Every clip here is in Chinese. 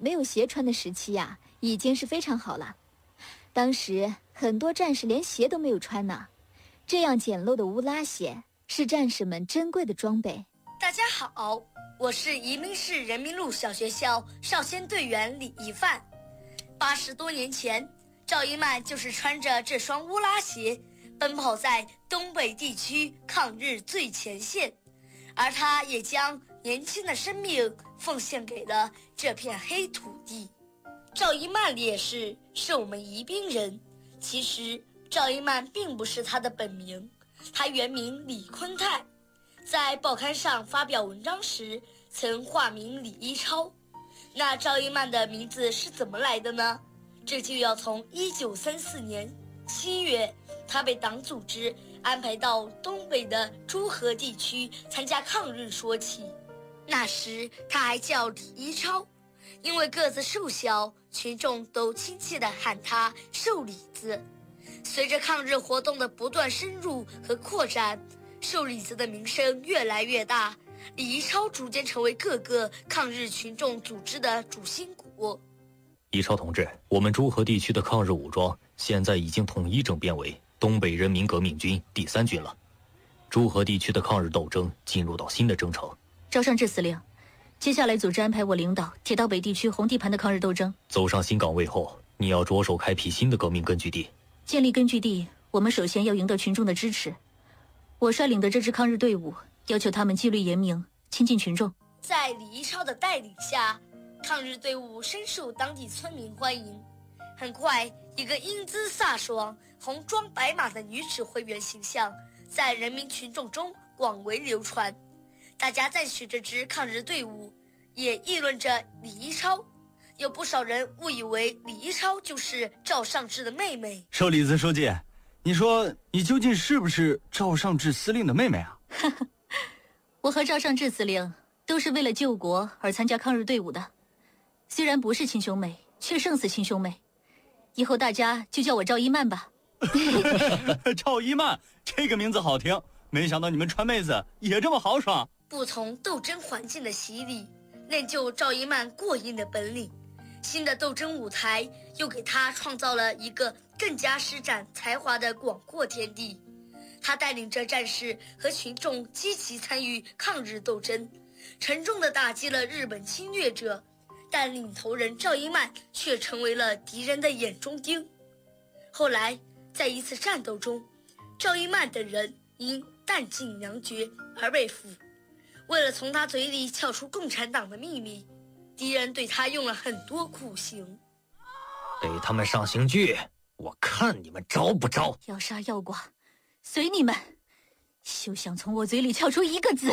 没有鞋穿的时期呀，已经是非常好了。当时很多战士连鞋都没有穿呢，这样简陋的乌拉鞋是战士们珍贵的装备。 大家好，我是宜宾市人民路小学校少先队员李一范。80多年前，赵一曼就是穿着这双乌拉鞋奔跑在东北地区抗日最前线，而他也将年轻的生命奉献给了这片黑土地。赵一曼烈士是我们宜宾人，其实赵一曼并不是他的本名，他原名李坤泰，在报刊上发表文章时曾化名李一超。那赵一曼的名字是怎么来的呢？这就要从1934年7月，他被党组织安排到东北的诸河地区参加抗日说起。那时他还叫李一超，因为个子瘦小，群众都亲切地喊他瘦李子。随着抗日活动的不断深入和扩展，瘦李子的名声越来越大，李一超逐渐成为各个抗日群众组织的主心骨。 一超同志，我们诸河地区的抗日武装现在已经统一整编为东北人民革命军第3军了。诸河地区的抗日斗争进入到新的征程。 赵尚志司令，接下来组织安排我领导铁道北地区红地盘的抗日斗争。 走上新岗位后，你要着手开辟新的革命根据地。 建立根据地，我们首先要赢得群众的支持。我率领的这支抗日队伍，要求他们纪律严明，亲近群众。 在李一超的带领下，抗日队伍深受当地村民欢迎。很快，一个英姿飒爽、红装白马的女指挥员形象在人民群众中广为流传。大家赞许这支抗日队伍，也议论着李一超。有不少人误以为李一超就是赵尚志的妹妹。 瘦李子书记，你说你究竟是不是赵尚志司令的妹妹啊？ 我和赵尚志司令都是为了救国而参加抗日队伍的，虽然不是亲兄妹，却胜似亲兄妹。以后大家就叫我赵一曼吧。 赵一曼，这个名字好听，没想到你们川妹子也这么豪爽。 不从斗争环境的洗礼，练就赵一曼过硬的本领。新的斗争舞台又给他创造了一个更加施展才华的广阔天地。他带领着战士和群众积极参与抗日斗争，沉重地打击了日本侵略者，但领头人赵一曼却成为了敌人的眼中钉。后来在一次战斗中，赵一曼等人因弹尽粮绝而被俘。为了从他嘴里撬出共产党的秘密，敌人对他用了很多酷刑。 给他们上刑具，我看你们招不招。 要杀要剐，随你们，休想从我嘴里撬出一个字。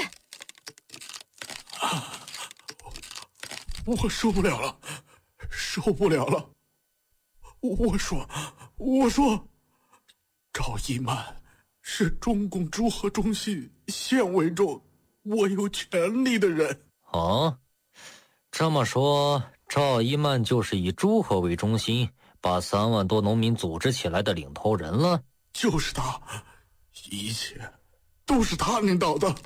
我受不了了，受不了了。我说，赵一曼是中共诸河中心县委中我有权利的人。 哦，这么说，赵一曼就是以诸河为中心，把3万多农民组织起来的领头人了？ 就是他，一切都是他领导的。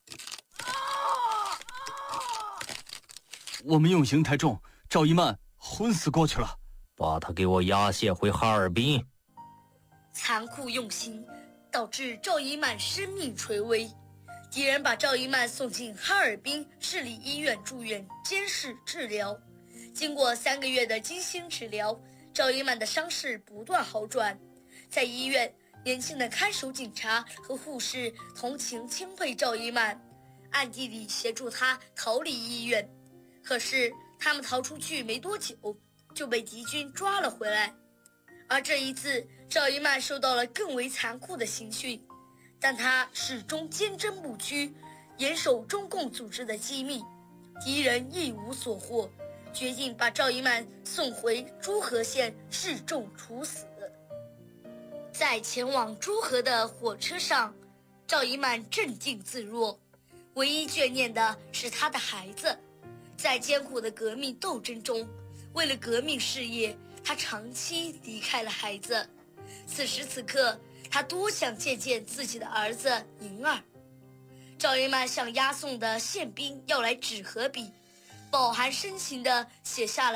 我们用刑太重，赵一曼昏死过去了。 把他给我押解回哈尔滨。 残酷用刑导致赵一曼生命垂危，敌人把赵一曼送进哈尔滨市立医院住院监视治疗。经过3个月的精心治疗，赵一曼的伤势不断好转。在医院，年轻的看守警察和护士同情钦佩赵一曼，暗地里协助他逃离医院。可是他们逃出去没多久，就被敌军抓了回来。而这一次，赵一曼受到了更为残酷的刑讯，但他始终坚贞不屈，严守中共组织的机密，敌人一无所获，决定把赵一曼送回诸河县示众处死。在前往诸河的火车上，赵一曼镇定自若，唯一眷念的是他的孩子。在艰苦的革命斗争中，为了革命事业，他长期离开了孩子。此时此刻，他多想见见自己的儿子宁儿。赵一曼向押送的宪兵要来纸和笔，饱含深情地写下了